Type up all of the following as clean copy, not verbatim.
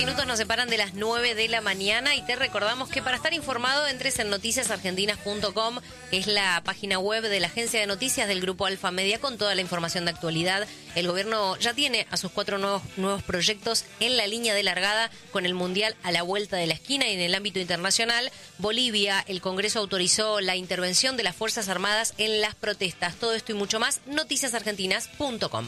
minutos nos separan de las 9 de la mañana y te recordamos que para estar informado entres en noticiasargentinas.com, que es la página web de la agencia de noticias del Grupo Alfa Media con toda la información de actualidad. El gobierno ya tiene a sus 4 nuevos proyectos en la línea de largada con el Mundial a la vuelta de la esquina. Y en el ámbito internacional, Bolivia, el Congreso autorizó la intervención de las Fuerzas Armadas en las protestas. Todo esto y mucho más, noticiasargentinas.com.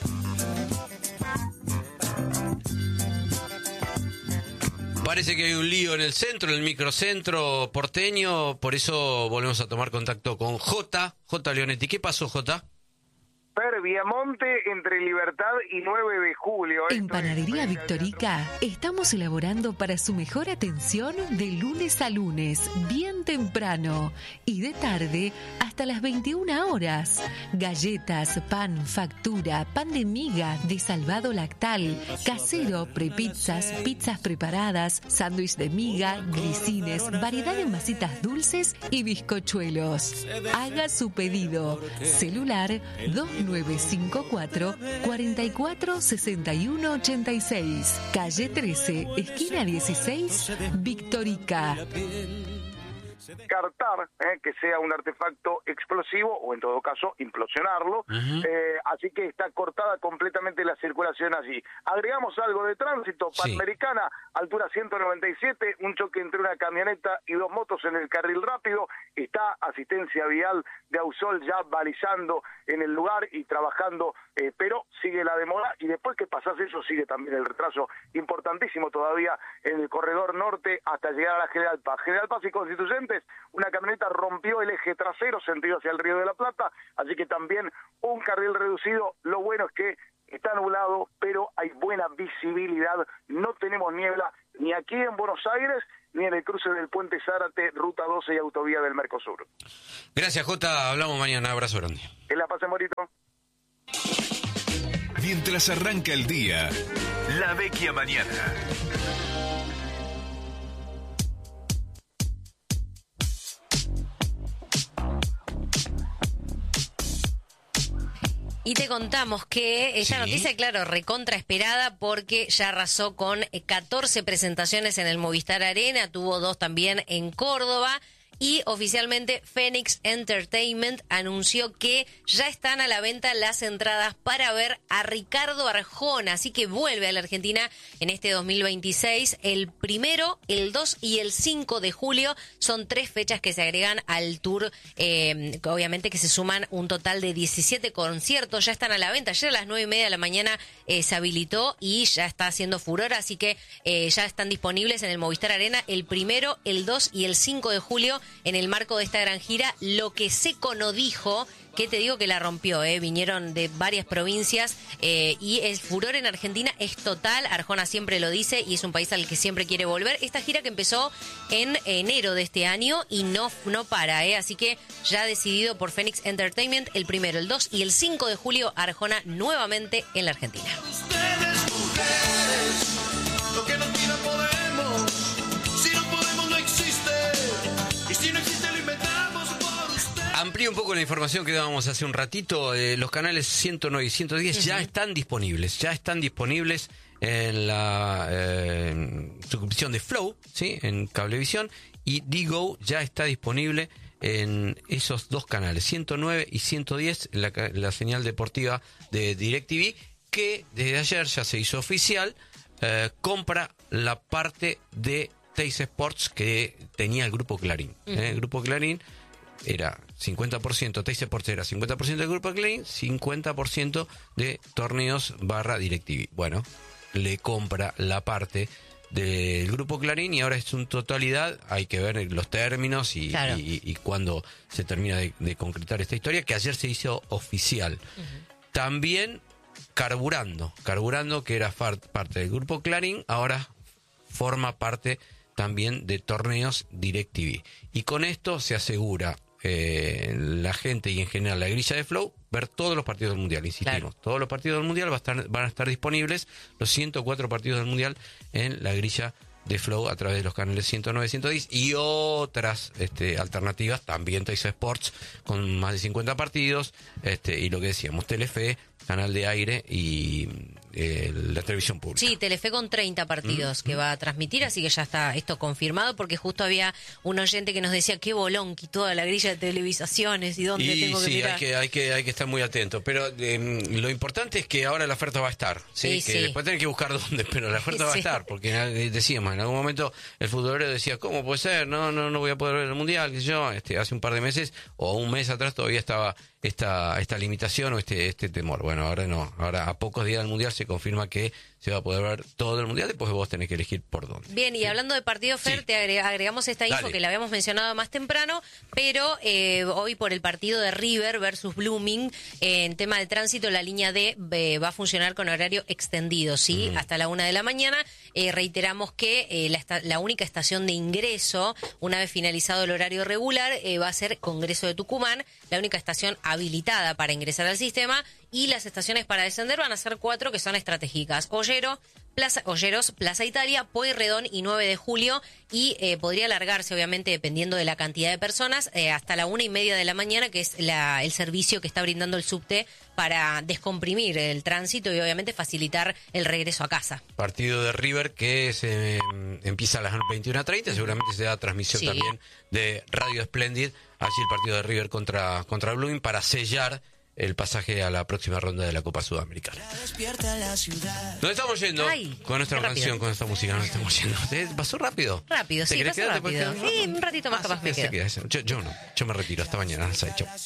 Parece que hay un lío en el centro, en el microcentro porteño, por eso volvemos a tomar contacto con J. Leonetti. ¿Qué pasó, J? Viamonte entre Libertad y 9 de julio. En Panadería Victorica estamos elaborando para su mejor atención de lunes a lunes, bien temprano y de tarde hasta las 21 horas. Galletas, pan, factura, pan de miga, de salvado lactal, casero, prepizzas, pizzas preparadas, sándwich de miga, grisines, variedad de masitas dulces y bizcochuelos. Haga su pedido. Celular 2954 44 61 86, calle 13, esquina 16, Victorica. Descartar que sea un artefacto explosivo o en todo caso implosionarlo, así que está cortada completamente la circulación allí. Agregamos algo de tránsito, Panamericana, altura 197, un choque entre una camioneta y 2 motos en el carril rápido, está asistencia vial de Ausol ya balizando en el lugar y trabajando, pero sigue la demora y después que pasás eso sigue también el retraso importantísimo todavía en el corredor norte hasta llegar a la General Paz. General Paz y Constituyentes, una camioneta rompió el eje trasero sentido hacia el Río de la Plata, así que también un carril reducido. Lo bueno es que está nublado, pero hay buena visibilidad, no tenemos niebla ni aquí en Buenos Aires, ni en el cruce del Puente Zárate, Ruta 12 y Autovía del Mercosur. Gracias, Jota. Hablamos mañana. Abrazo grande. Que la pasen bonito. Mientras arranca el día, La Vecchia Mañana. Y te contamos que esta noticia, claro, recontra esperada porque ya arrasó con 14 presentaciones en el Movistar Arena, tuvo 2 también en Córdoba. Y oficialmente Phoenix Entertainment anunció que ya están a la venta las entradas para ver a Ricardo Arjona, así que vuelve a la Argentina en este 2026. El 1, el 2 y el 5 de julio son 3 fechas que se agregan al tour, obviamente que se suman un total de 17 conciertos, ya están a la venta. Ayer a las 9:30 de la mañana se habilitó y ya está haciendo furor, así que ya están disponibles en el Movistar Arena el 1, el 2 y el 5 de julio. En el marco de esta gran gira, Lo que Seco no dijo, que te digo que la rompió, vinieron de varias provincias y el furor en Argentina es total. Arjona siempre lo dice y es un país al que siempre quiere volver. Esta gira que empezó en enero de este año y no para, así que ya decidido por Phoenix Entertainment, el 1, el 2 y el 5 de julio, Arjona nuevamente en la Argentina. Ustedes, mujeres, lo que no tiran podemos, si no podemos no existe. Si no existe, lo inventamos por usted. Amplío un poco la información que dábamos hace un ratito. Los canales 109 y 110 ya están disponibles. Ya están disponibles en la suscripción de Flow, ¿sí? En Cablevisión. Y Digo ya está disponible en esos 2 canales, 109 y 110, la señal deportiva de DirecTV, que desde ayer ya se hizo oficial. Compra la parte de Teis Sports que tenía el Grupo Clarín. El Grupo Clarín era 50%, Teis Sports era 50% del Grupo Clarín, 50% de torneos / DirecTV. Bueno, le compra la parte del Grupo Clarín y ahora es una totalidad. Hay que ver los términos y cuándo se termina de concretar esta historia, que ayer se hizo oficial. También Carburando, que era parte del Grupo Clarín, ahora forma parte también de torneos DirecTV. Y con esto se asegura la gente y en general la grilla de Flow ver todos los partidos del Mundial, insistimos. Todos los partidos del Mundial van a estar disponibles, los 104 partidos del Mundial en la grilla de Flow a través de los canales 109, 110 y otras alternativas, también Teis Sports con más de 50 partidos, y lo que decíamos, Telefe canal de aire y la televisión pública. Sí, Telefe con 30 partidos que va a transmitir, así que ya está esto confirmado, porque justo había un oyente que nos decía qué bolón y toda la grilla de televisaciones y dónde tengo que mirar. hay que estar muy atento, pero lo importante es que ahora la oferta va a estar, ¿sí? Que después tienen que buscar dónde, pero la oferta va a estar, porque decíamos, en algún momento el futbolero decía, ¿cómo puede ser? No voy a poder ver el Mundial, qué sé yo, hace un par de meses o un mes atrás todavía estaba esta limitación o este temor. Bueno, ahora no, ahora a pocos días del Mundial se confirma que se va a poder ver todo el Mundial, después vos tenés que elegir por dónde. Bien, y hablando de partido, Fer, te agregamos esta info que la habíamos mencionado más temprano, pero hoy por el partido de River versus Blooming, en tema de tránsito, la línea D va a funcionar con horario extendido, ¿sí? Hasta la 1 de la mañana. Reiteramos que la única estación de ingreso, una vez finalizado el horario regular, va a ser Congreso de Tucumán, la única estación habilitada para ingresar al sistema, y las estaciones para descender van a ser 4 que son estratégicas: Olleros, Plaza Italia, Pueyrredón y 9 de Julio, y podría alargarse, obviamente, dependiendo de la cantidad de personas, hasta la 1:30 de la mañana, que es el servicio que está brindando el subte para descomprimir el tránsito y obviamente facilitar el regreso a casa. Partido de River que se empieza a las 21:30, seguramente se da transmisión también de Radio Splendid, así el partido de River contra Blooming, para sellar el pasaje a la próxima ronda de la Copa Sudamericana. Nos estamos yendo con nuestra canción, con esta música, nos estamos yendo. ¿Pasó rápido? Rápido, sí, pasó rápido. Sí, un ratito más capaz me quedo. Yo no, yo me retiro, hasta mañana. Chau.